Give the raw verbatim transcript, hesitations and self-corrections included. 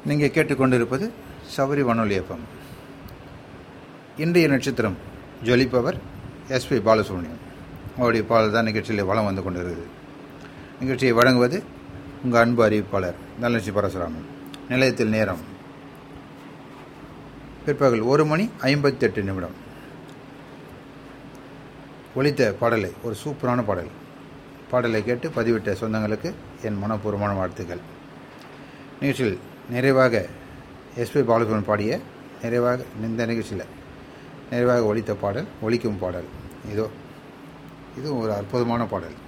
நீங்கள் கேட்டுக்கொண்டிருப்பது சபரி வானொலி எஃப்எம். இன்றைய நட்சத்திரம் ஜொலிப்பவர் எஸ்பி பாலசுப்ரமணியம். அவருடைய பாடல் தான் நிகழ்ச்சியில் வளம் வந்து கொண்டிருக்குது. நிகழ்ச்சியை வழங்குவது உங்கள் அன்பு அறிவிப்பாளர் தனலட்சுமி பரசுராமன். நிலையத்தில் நேரம் பிற்பகல் ஒரு மணி ஐம்பத்தி எட்டு நிமிடம். ஒலித்த பாடலை ஒரு சூப்பரான பாடல் பாடலை கேட்டு பதிவிட்ட சொந்தங்களுக்கு என் மனப்பூர்வமான வாழ்த்துக்கள். நிகழ்ச்சியில் நிறைவாக எஸ்பி பாலசுப்ரமணியன் பாடிய நிறைவாக இந்த நிகழ்ச்சியில் நிறைவாக ஒலித்த பாடல் ஒலிக்கும் பாடல் இதோ இது ஒரு அற்புதமான பாடல்.